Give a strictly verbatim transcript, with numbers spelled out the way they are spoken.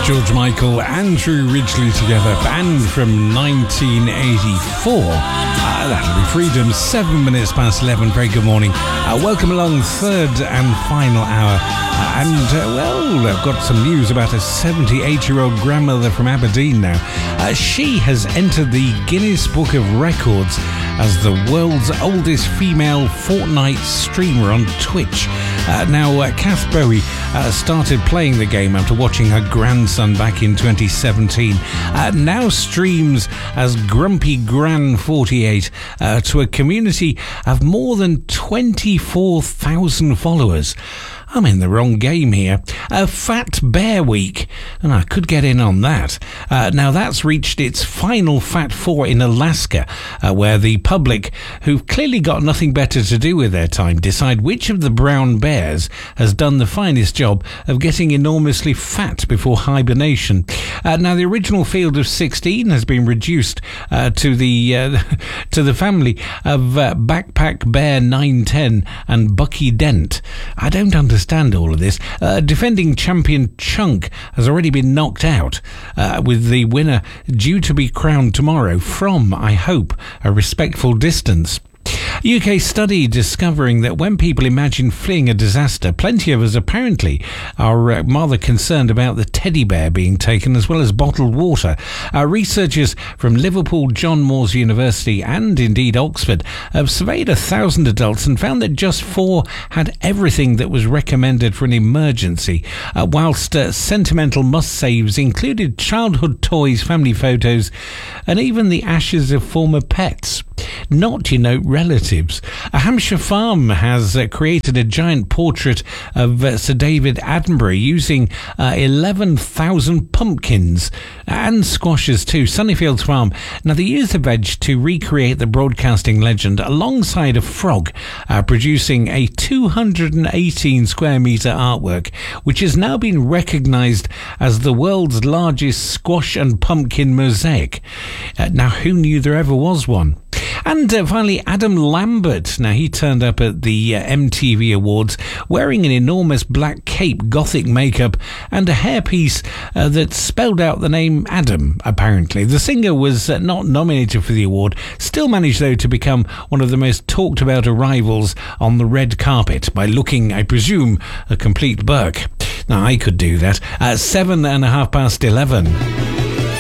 George Michael, Andrew Ridgeley together, band from nineteen eighty-four. Uh, that'll be Freedom, seven minutes past eleven. Very good morning. Uh, welcome along, third and final hour. Uh, and, uh, well, I've got some news about a seventy-eight-year-old grandmother from Aberdeen now. Uh, she has entered the Guinness Book of Records as the world's oldest female Fortnite streamer on Twitch. Uh, now, uh, Kath Bowie uh, started playing the game after watching her grandson back in twenty seventeen. Uh, now streams as Grumpy Gran forty-eight uh, to a community of more than twenty-four thousand followers. I'm in the wrong game here. Uh, Fat Bear Week, and I could get in on that. Uh, now that's reached its final Fat Four in Alaska, uh, where the public, who've clearly got nothing better to do with their time, decide which of the brown bears has done the finest job of getting enormously fat before hibernation. Uh, now the original field of sixteen has been reduced uh, to the uh, to the family of uh, Backpack Bear nine ten and Bucky Dent. I don't understand. Understand all of this. Uh, defending champion Chunk has already been knocked out, uh, with the winner due to be crowned tomorrow from, I hope, a respectful distance. U K study discovering that when people imagine fleeing a disaster, plenty of us apparently are uh, rather concerned about the teddy bear being taken as well as bottled water. Uh, researchers from Liverpool John Moores University and indeed Oxford have surveyed a thousand adults and found that just four had everything that was recommended for an emergency, uh, whilst uh, sentimental must-saves included childhood toys, family photos and even the ashes of former pets. Not, you know, relatives. A Hampshire farm has uh, created a giant portrait of uh, Sir David Attenborough using uh, eleven thousand pumpkins and squashes too. Sunnyfields Farm. Now, they used the veg to recreate the broadcasting legend alongside a frog, uh, producing a two hundred eighteen square metre artwork, which has now been recognised as the world's largest squash and pumpkin mosaic. Uh, now, who knew there ever was one? And uh, finally, Adam Lambert. Now, he turned up at the uh, M T V Awards wearing an enormous black cape, gothic makeup, and a hairpiece uh, that spelled out the name Adam, apparently. The singer was uh, not nominated for the award, still managed, though, to become one of the most talked-about arrivals on the red carpet by looking, I presume, a complete Burke. Now, I could do that. At seven and a half past eleven.